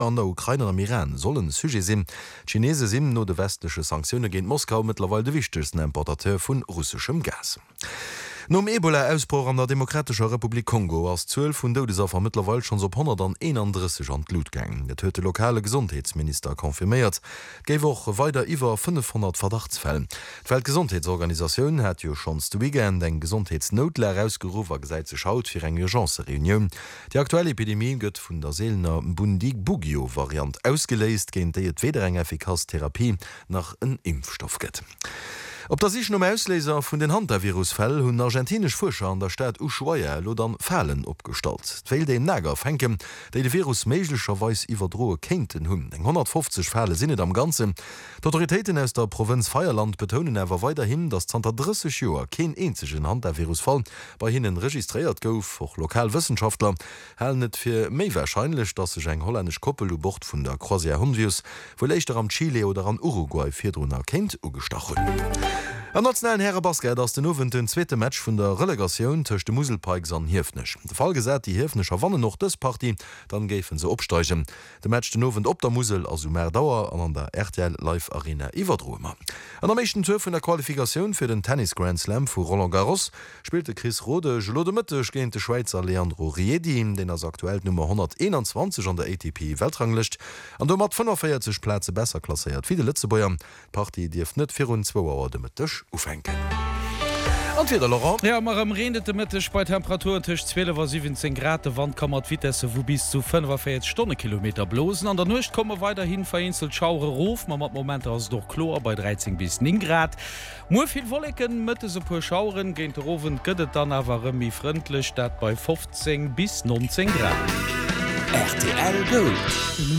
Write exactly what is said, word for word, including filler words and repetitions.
an der Ukraine am Iran sollen Sujet sinn. Chinese sinn no de westliche Sanktionen gegen Moskau mittlerweile de wichtigsten Importateur vun russischem Gas. Nom Ebola-Ausbruch an der Demokratischer Republik Kongo ass zwölf vun Dodesaffer mittlerweile schon op hunderteinunddreißig an Blut gang. Der huet de lokale Gesundheitsminister konfirmiert. Géif och weiter iwwer fünfhundert Verdachtsfällen. D'Weltgesundheitsorganisationun hat jo schon zu Weekend eng Gesundheitsnotlehr ausgerufen, gesäit ze schaut fir eng Urgencereunion. Die aktuelle Epidemie gëtt vun der Seelener Bundig-Bugio-Variant ausgeleist, géint déi et weder eng effikaz Therapie nach en Impfstoff gëtt. Ob der sich um Ausleser vun den Hantavirusfäll hunn argentinisch Forscher an der Stadt Ushuaia lo dann Fällen opgestalt. D'Wéil de Näger fenken, déi de Virus méiglecherweis iwwer droe kenten hunn. Eng hundertfünfzig Fälle sinnet am Ganze. D'Autoritéiten aus der Provinz Feierland betonen awer weiterhin, dass zanter dreißig Joer kein einzigen Hantavirusfall bei hinnen registriert gouf. Och Lokalwissenschaftler hellen net fir méi wahrscheinlich, dat sech eng holländisch Koppel u Bord vun der Croatia Hunvius, wo leichter am Chile oder an Uruguay firdrun erkennt ugestachel. Am nationalen Herrebasket ass den Owen den zweete Match vun der Relegation tech de Muselpeiks an Hirfnech. De Fall gesät die Hirfnecher wannen noch dës Party, dann géiffen se opsteichen. De Match den Owen op der Musel as Mer Dauer an an der R T L Live Arena iwwerdromer. An der méchten Tour vun der Qualifikation fir den Tennis Grand Slam vu Roland Garros spielte Chris Rode Gelode Mëttech géint de Schweizer Leandro Riedi, den ass aktuell Nummer hunderteinundzwanzig an der A T P Weltranglicht, an do mat fünfundvierzig Plätze besser klassiert wie de Litzebäier. Party Dief net vierundzwanzig Auer de Mëttech ufenken. Entweder Laurent? Ja, mar am redete Mittech bei Temperaturen tisch zwölf Komma siebzehn Grad, de Wand kann mat Witesse wo bis zu fünfundvierzig Stundenkilometer blosen. An der Nucht komme weiterhin vereinzelt Schaure Ruf, man mat Moment aus doch Chlor bei dreizehn bis neun Grad. Mo viel Wolken mitte se pur Schauren géint Rowen gëtt dann awer remi freundlich, dat bei fünfzehn bis neunzehn Grad. R T L Gold.